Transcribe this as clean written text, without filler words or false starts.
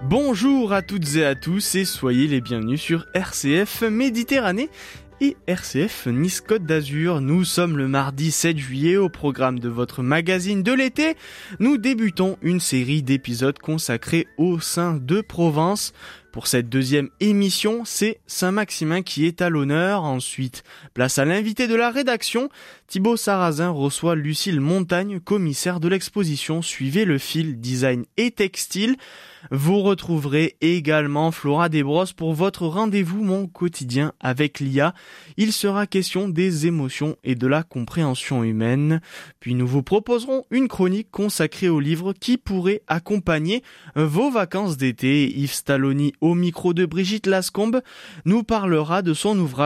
Bonjour à toutes et à tous et soyez les bienvenus sur RCF Méditerranée et RCF Nice Côte d'Azur. Nous sommes le mardi 7 juillet au programme de votre magazine de l'été. Nous débutons une série d'épisodes consacrés au Saint de Provence. Pour cette deuxième émission, c'est Saint-Maximin qui est à l'honneur. Ensuite, place à l'invité de la rédaction. Thibaut Sarrazin reçoit Lucille Montagne, commissaire de l'exposition Suivez le fil design et textile. Vous retrouverez également Flora Desbrosses pour votre rendez-vous Mon quotidien avec l'IA. Il sera question des émotions et de la compréhension humaine. Puis nous vous proposerons une chronique consacrée au livre qui pourrait accompagner vos vacances d'été. Yves Stalloni au micro de Brigitte Lascombe nous parlera de son ouvrage